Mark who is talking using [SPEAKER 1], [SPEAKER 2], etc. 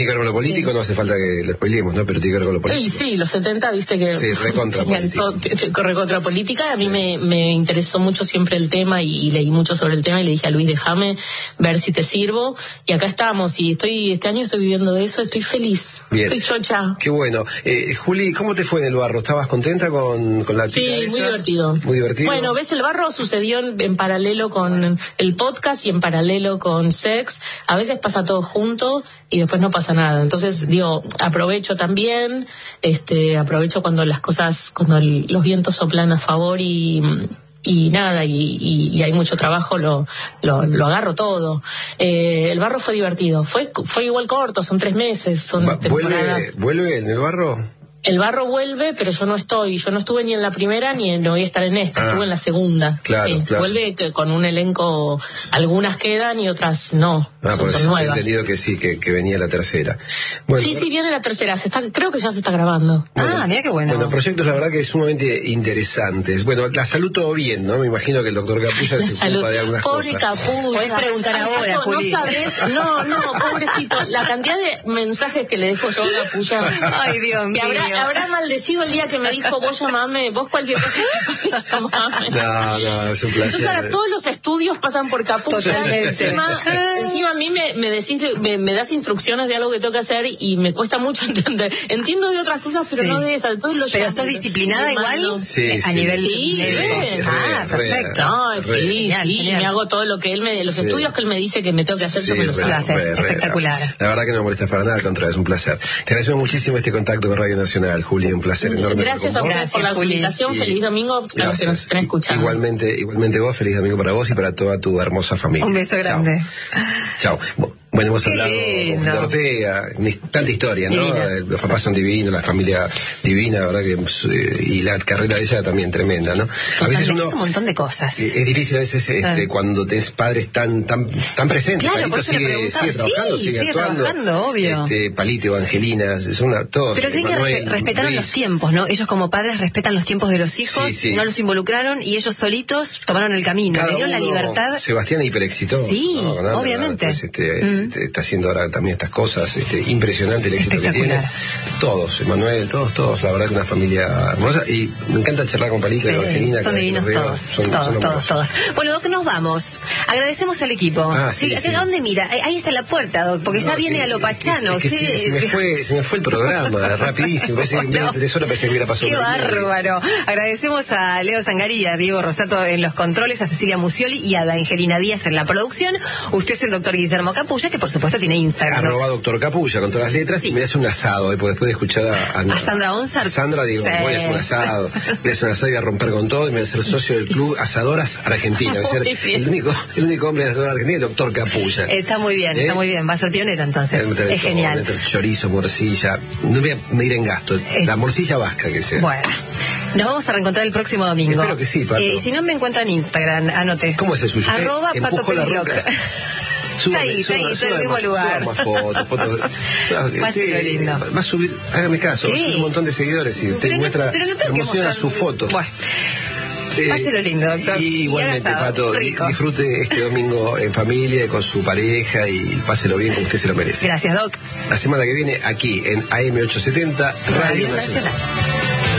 [SPEAKER 1] Tiene que ver con lo político, sí. No hace falta que lo spoilemos, ¿no? Pero tiene que ver con lo político.
[SPEAKER 2] Sí, los 70, viste que...
[SPEAKER 1] Sí, recontra
[SPEAKER 2] política. A mí me interesó mucho siempre el tema y leí mucho sobre el tema y le dije a Luis, déjame ver si te sirvo. Y acá estamos, y este año estoy viviendo de eso, estoy feliz.
[SPEAKER 1] Bien.
[SPEAKER 2] Estoy chocha.
[SPEAKER 1] Qué bueno. Juli, ¿cómo te fue en el barro? ¿Estabas contenta con la chica
[SPEAKER 2] Sí,
[SPEAKER 1] esa?
[SPEAKER 2] muy divertido.
[SPEAKER 1] Muy divertido.
[SPEAKER 2] Bueno, ves, el barro sucedió en paralelo con el podcast y en paralelo con Sex. A veces pasa todo junto y después no pasa nada. Entonces, digo, aprovecho también, aprovecho cuando las cosas, cuando los vientos soplan a favor y nada, y hay mucho trabajo, lo agarro todo. El barro fue divertido. Fue igual corto, son 3 meses, son temporadas.
[SPEAKER 1] ¿Vuelve en el barro?
[SPEAKER 2] El barro vuelve, pero yo no estuve ni en la primera ni no voy a estar en esta, estuve en la segunda.
[SPEAKER 1] Claro,
[SPEAKER 2] sí,
[SPEAKER 1] claro.
[SPEAKER 2] Vuelve con un elenco, algunas quedan y otras no.
[SPEAKER 1] Porque
[SPEAKER 2] son nuevas.
[SPEAKER 1] he entendido que sí, que venía la tercera. Bueno,
[SPEAKER 2] sí, viene la tercera, creo que ya se está grabando.
[SPEAKER 1] Bueno,
[SPEAKER 3] mira qué bueno.
[SPEAKER 1] Bueno, proyectos la verdad que sumamente interesantes. Bueno, la salud todo bien, ¿no? Me imagino que el doctor Capulla se ocupa de algunas
[SPEAKER 2] Pobre
[SPEAKER 1] cosas.
[SPEAKER 2] Capulla.
[SPEAKER 3] Podés preguntar ahora, Juli.
[SPEAKER 2] No sabés, no, pobrecito, la cantidad de mensajes que le dejo yo a Capulla.
[SPEAKER 3] Ay, Dios mío.
[SPEAKER 2] Habrá maldecido el día que me dijo, vos llamame, vos cualquier cosa, llamame.
[SPEAKER 1] No, es un placer.
[SPEAKER 2] Entonces ahora todos los estudios pasan por Capulla. Encima a mí me das instrucciones de algo que tengo que hacer y me cuesta mucho entender. Entiendo de otras cosas, pero no de esas.
[SPEAKER 3] Pero sos disciplinada igual a nivel
[SPEAKER 2] médico.
[SPEAKER 3] Perfecto.
[SPEAKER 2] Me hago todo lo que los estudios que él me dice que me tengo que hacer, yo me los hago.
[SPEAKER 3] Espectacular.
[SPEAKER 1] La verdad que no me molestas para nada, al contrario, es un placer. Te agradecemos muchísimo este contacto con Radio Nacional, Juli, un placer enorme.
[SPEAKER 2] Gracias a ustedes por la comunicación. Feliz domingo a los que nos estén escuchando.
[SPEAKER 1] Igualmente vos, feliz domingo para vos y para toda tu hermosa familia.
[SPEAKER 3] Un beso grande.
[SPEAKER 1] Chao. Bueno, hemos hablado de Ortega, tanta historia, ¿no? Los papás son divinos, la familia divina, la verdad que y la carrera de ella también tremenda, ¿no? A veces uno
[SPEAKER 3] un montón de cosas.
[SPEAKER 1] Es difícil a veces cuando tenés padres tan presentes.
[SPEAKER 3] Claro,
[SPEAKER 1] Palito sigue trabajando, sigue
[SPEAKER 3] trabajando, obvio.
[SPEAKER 1] Palito, Evangelina, todos.
[SPEAKER 3] Pero creen que respetaron los tiempos, ¿no? Ellos como padres respetan los tiempos de los hijos, no los involucraron y ellos solitos tomaron el camino, le dieron la libertad.
[SPEAKER 1] Sebastián hiper exitoso.
[SPEAKER 3] Sí,
[SPEAKER 1] ¿no?
[SPEAKER 3] obviamente.
[SPEAKER 1] Está haciendo ahora también estas cosas, impresionante el éxito que tiene. Todos, Emanuel, todos, la verdad que una familia hermosa y me encanta charlar con Palito y Evangelina.
[SPEAKER 3] Son divinos todos. Bueno, Doc, nos vamos. Agradecemos al equipo. ¿A dónde mira? Ahí está la puerta, Doc, porque ya viene a lo pachano.
[SPEAKER 1] Se me fue el programa, rapidísimo. Parece que en vez de 3 horas parece que hubiera pasado.
[SPEAKER 3] Qué bárbaro. Agradecemos a Leo Zangaría, a Diego Rosato en los controles, a Cecilia Musioli y a Evangelina Díaz en la producción. Usted es el doctor Guillermo Capulla, que por supuesto tiene Instagram.
[SPEAKER 1] @doctor Capulla con todas las letras y me hace un asado. Después de escuchar a
[SPEAKER 3] Sandra Onzar.
[SPEAKER 1] Sandra, digo, voy a hacer un asado. Voy a hacer un asado y a romper con todo y me voy a ser socio del club Asadoras Argentina. Voy a ser el único hombre de Asadoras Argentina, el doctor Capulla.
[SPEAKER 3] Está muy bien, va a ser pionero entonces. Es genial.
[SPEAKER 1] Chorizo, morcilla. No voy a medir en gasto. La morcilla vasca que sea.
[SPEAKER 3] Bueno. Nos vamos a reencontrar el próximo domingo.
[SPEAKER 1] Espero que sí, Pato.
[SPEAKER 3] Si no me encuentran en Instagram, anote.
[SPEAKER 1] ¿Cómo es el suyo?
[SPEAKER 3] @patopeliloc. Está ahí, en el mismo lugar.
[SPEAKER 1] Más fotos.
[SPEAKER 3] Páselo lindo.
[SPEAKER 1] Va a subir, hágame caso, va a subir un montón de seguidores y te muestra, emociona su foto.
[SPEAKER 3] Bueno. Páselo lindo, doctor.
[SPEAKER 1] Y igualmente, Pato, disfrute este domingo en familia, con su pareja y páselo bien como usted se lo merece.
[SPEAKER 3] Gracias, Doc.
[SPEAKER 1] La semana que viene, aquí en AM870, Radio Nacional.